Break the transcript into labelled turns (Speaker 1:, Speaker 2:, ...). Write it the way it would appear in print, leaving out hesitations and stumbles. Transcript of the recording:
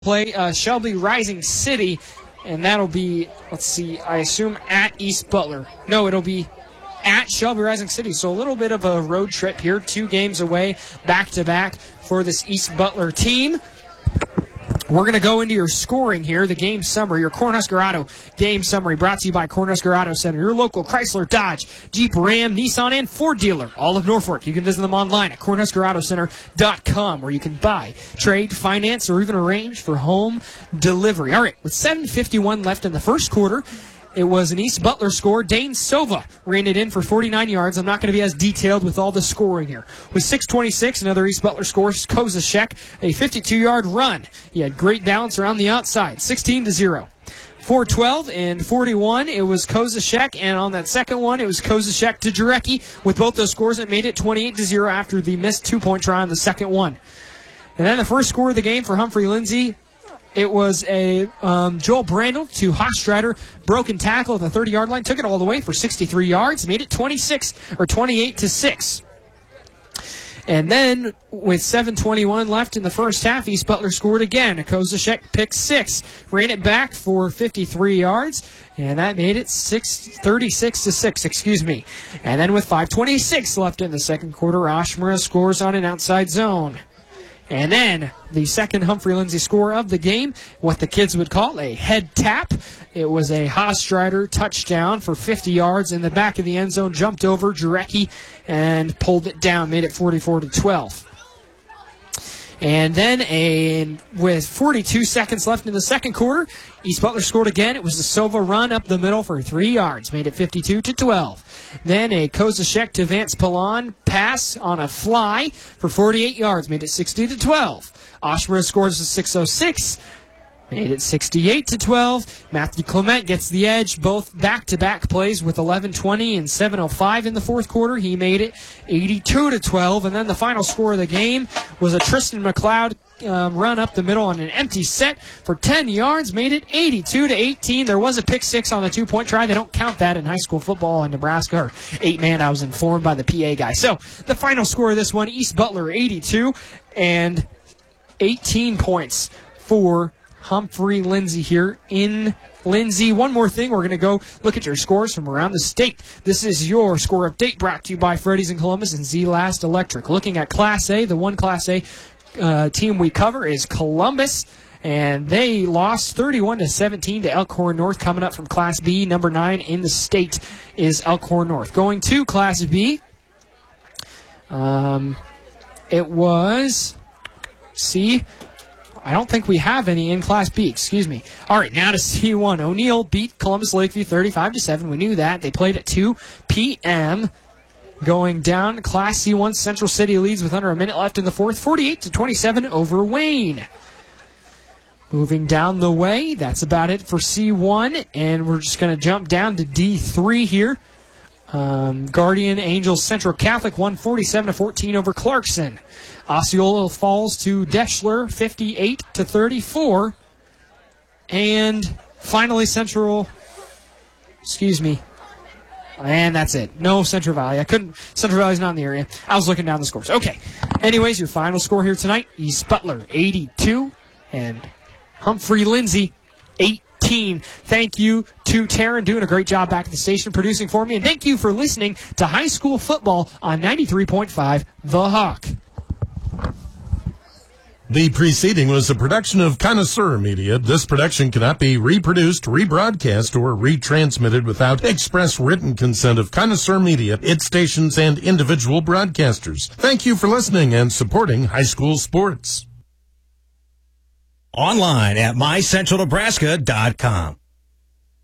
Speaker 1: play Shelby Rising City, and that'll be, let's see, I assume at East Butler. No, it'll be at Shelby Rising City. So a little bit of a road trip here, 2 games away, back-to-back for this East Butler team. We're going to go into your scoring here, the game summary, your Cornhusker Auto game summary, brought to you by Cornhusker Auto Center, your local Chrysler, Dodge, Jeep, Ram, Nissan, and Ford dealer, all of Norfolk. You can visit them online at CornhuskerAutoCenter.com, where you can buy, trade, finance, or even arrange for home delivery. All right, with 7:51 left in the first quarter, it was an East Butler score. Dane Sova ran it in for 49 yards. I'm not going to be as detailed with all the scoring here. With 6:26, another East Butler score, Kozashek, a 52-yard run. He had great balance around the outside, 16-0. 4:12 and 41, it was Kozashek, and on that second one, it was Kozashek to Jarecki. With both those scores, it made it 28-0 after the missed 2-point try on the second one. And then the first score of the game for Humphrey Lindsay, it was a Joel Brandel to Hofstreiter, broken tackle at the 30-yard line, took it all the way for 63 yards, made it 28-6. And then with 7:21 left in the first half, East Butler scored again. Kozashek picked 6, ran it back for 53 yards, and that made it 36-6. And then with 5:26 left in the second quarter, Ashmura scores on an outside zone. And then the second Humphrey Lindsay score of the game, what the kids would call a head tap. It was a Hofstreiter touchdown for 50 yards in the back of the end zone, jumped over Jarecki and pulled it down, made it 44-12. And then with 42 seconds left in the second quarter, East Butler scored again. It was a Sova run up the middle for 3 yards, made it 52-12. Then a Kozashek to Vance Pallon pass on a fly for 48 yards, made it 60-12. Ashmura scores a 6:06, made it 68-12. Matthew Clement gets the edge, both back-to-back plays with 11:20 and 7:05 in the fourth quarter. He made it 82-12. And then the final score of the game was a Tristan McLeod run up the middle on an empty set for 10 yards, made it 82-18. There was a pick 6 on the 2-point try. They don't count that in high school football in Nebraska, or 8-man, I was informed by the PA guy. So the final score of this one, East Butler 82 and 18 points for Humphrey Lindsay here in Lindsay. One more thing, we're going to go look at your scores from around the state. This is your score update brought to you by Freddy's in Columbus and Z-Last Electric. Looking at Class A, the one Class A team we cover is Columbus, and they lost 31-17 to Elkhorn North. Coming up from Class B, number 9 in the state is Elkhorn North. Going to Class B, it was C. I don't think we have any in Class B, excuse me. All right, now to C1. O'Neill beat Columbus Lakeview 35-7. We knew that. They played at 2 p.m. Going down, Class C1, Central City leads with under a minute left in the fourth, 48-27 over Wayne. Moving down the way, that's about it for C1, and we're just going to jump down to D3 here. Guardian Angels Central Catholic won 47-14 over Clarkson. Osceola falls to Deschler 58-34. And finally Central and that's it. No Central Valley. Central Valley's not in the area. I was looking down the scores. Okay. Anyways, your final score here tonight, East Butler 82 and Humphrey Lindsay 18. Thank you to Taryn, doing a great job back at the station producing for me. And thank you for listening to high school football on 93.5 The Hawk.
Speaker 2: The preceding was a production of Connoisseur Media. This production cannot be reproduced, rebroadcast, or retransmitted without express written consent of Connoisseur Media, its stations, and individual broadcasters. Thank you for listening and supporting high school sports.
Speaker 3: Online at mycentralnebraska.com.